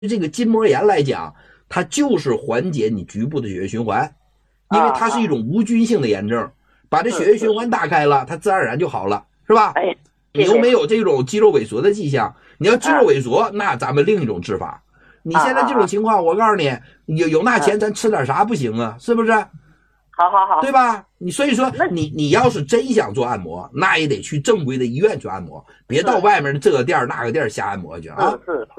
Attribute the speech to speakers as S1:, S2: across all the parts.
S1: 这个筋膜炎来讲，它就是缓解你局部的血液循环，因为它是一种无菌性的炎症，把这血液循环打开了，它自然而然就好了，是吧？你又没有这种肌肉萎缩的迹象，你要肌肉萎缩，那咱们另一种治法。你现在这种情况，我告诉你，有那钱咱吃点啥不行啊？是不是？
S2: 好，
S1: 对吧？所以说你要是真想做按摩，那也得去正规的医院去按摩，别到外面的这个店那个店瞎按摩去啊。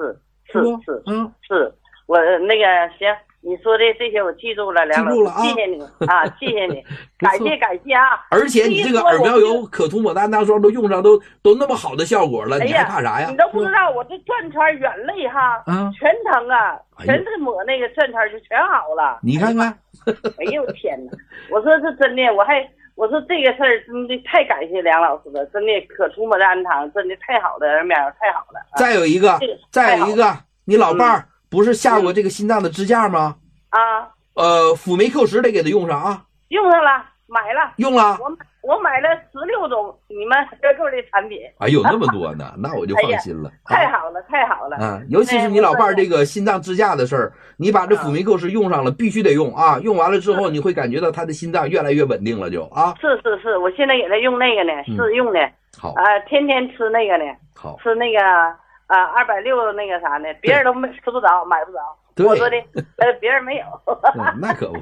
S2: 是，我那个行，你说的这些我记住了，梁老师，谢谢你啊，谢谢你，感谢啊！
S1: 而且你这个耳苗油、可涂抹单当霜都用上都那么好的效果了，你还怕啥呀？
S2: 你都不知道我这转圈眼泪哈，全疼啊，全是抹那个转圈就全好了。
S1: 你看看，
S2: 哎呦天哪！我说这真的，我说这个事儿真的太感谢梁老师了，真的可涂抹单糖真的太好了，耳苗太好了。
S1: 再有一个，你老伴儿不是下过这个心脏的支架吗？辅酶 Q10得给他用上啊。用
S2: 上了，买了。
S1: 用了。
S2: 我买了16种你们合购的产品。
S1: 哎呦，那么多呢，那我就放心了。
S2: 太好了。
S1: 尤其是你老伴儿这个心脏支架的事儿，你把这辅酶 Q10用上了，必须得用啊。用完了之后，你会感觉到他的心脏越来越稳定了，就啊。
S2: 是，我现在给他用那个呢，试用的。
S1: 好。
S2: 天天吃那个呢。
S1: 好。
S2: 吃那个260那个啥呢？别人都吃不着，买不着。我说的，别人没有。
S1: 那可不。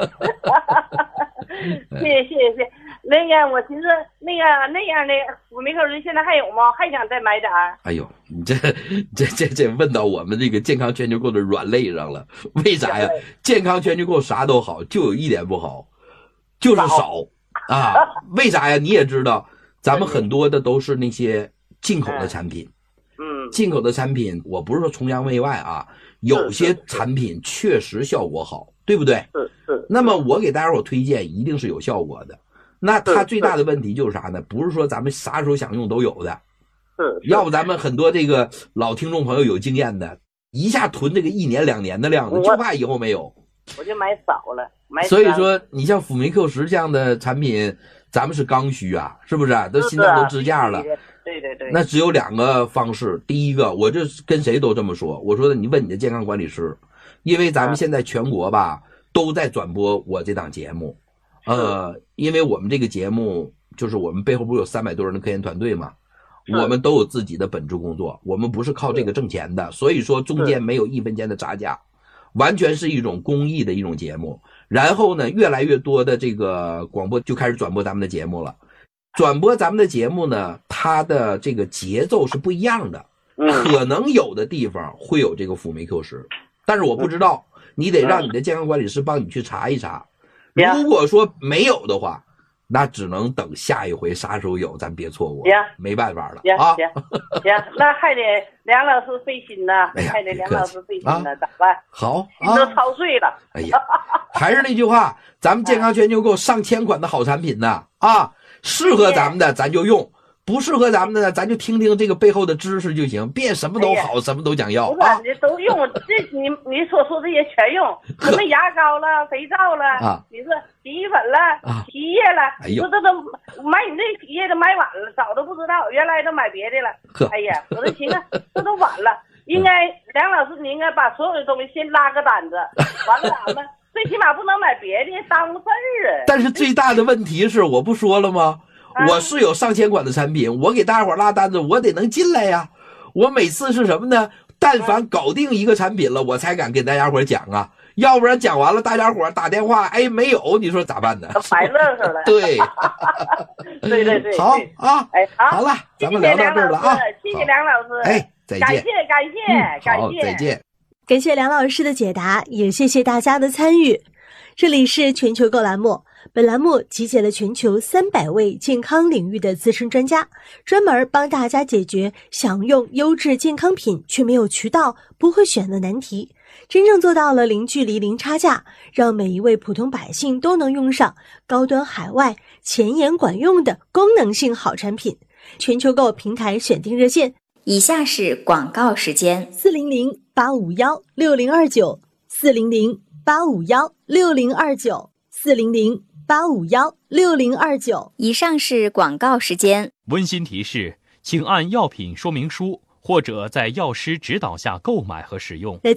S2: 谢谢。那个，我寻思那样的辅酶 Q10现在还有吗？还想再买点儿。
S1: 哎呦，你这问到我们这个健康全球购的软肋上了。为啥呀？健康全球购啥都好，就有一点不好，就是少啊。为啥呀？你也知道，咱们很多的都是那些进口的产品。进口的产品，我不是说崇洋媚外啊，有些产品确实效果好，对不对？
S2: 是。
S1: 那么我给大家伙推荐，一定是有效果的。那它最大的问题就是啥呢？不是说咱们啥时候想用都有的。要不咱们很多这个老听众朋友有经验的，一下囤这个1年2年的量的，就怕以后没有。
S2: 我就买少了。
S1: 所以说，你像辅酶 Q10这样的产品，咱们是刚需啊，是不是？都心脏都支架了。
S2: 对。
S1: 那只有2个方式。第一个，我这跟谁都这么说，我说你问你的健康管理师，因为咱们现在全国吧都在转播我这档节目，因为我们这个节目就是我们背后不是有300多人的科研团队嘛，我们都有自己的本职工作，我们不是靠这个挣钱的，所以说中间没有1分钱的差价，完全是一种公益的一种节目。然后呢，越来越多的这个广播就开始转播咱们的节目了。转播咱们的节目呢，它的这个节奏是不一样的，可能有的地方会有这个辅酶 Q10，但是我不知道，你得让你的健康管理师帮你去查一查。如果说没有的话，那只能等下一回啥时候有，咱别错过，没办法了啊。
S2: 行，那还得梁老师费心呢，还得梁老师费心呢，咋办？
S1: 好，
S2: 你都操碎了。
S1: 哎呀，还是那句话，咱们健康全球购上千款的好产品呢啊。适合咱们的咱就用，不适合咱们的呢，咱就听听这个背后的知识就行，别什么都好，什么都想要
S2: 啊。都用，这你所说这些全用，什么牙膏了、肥皂了，你说洗衣粉了、洗衣液了，这都买你这洗衣液都买晚了，早都不知道，原来都买别的了。哎呀，我说行啊，这都晚了，应该梁老师你应该把所有的东西先拉个单子，完了咱们。最起码不能买别的，耽误事儿啊！
S1: 但是最大的问题是，我不说了吗？我是有上千款的产品，我给大家伙拉单子，我得能进来呀。我每次是什么呢？但凡搞定一个产品了，我才敢跟大家伙讲啊，要不然讲完了，大家伙打电话，哎，没有，你说咋办呢？
S2: 白乐呵了。
S1: 对，
S2: 对。
S1: 好啊，好了，
S2: 咱
S1: 们聊到这儿了啊，
S2: 谢谢梁老师，
S1: 哎，再见，
S2: 感谢，
S1: 再见。
S3: 感谢梁老师的解答，也谢谢大家的参与。这里是全球购栏目，本栏目集结了全球300位健康领域的资深专家，专门帮大家解决想用优质健康品却没有渠道、不会选的难题，真正做到了零距离、零差价，让每一位普通百姓都能用上高端海外、前沿管用的功能性好产品。全球购平台选定热线，
S4: 以下是广告时间
S3: ：400-851-6029，400-851-6029，400-851-6029。
S4: 以上是广告时间。
S5: 温馨提示，请按药品说明书或者在药师指导下购买和使用。